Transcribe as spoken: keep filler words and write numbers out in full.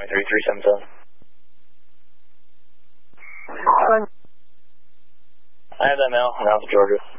three three seven seven. I have that mail in Alpha, Georgia.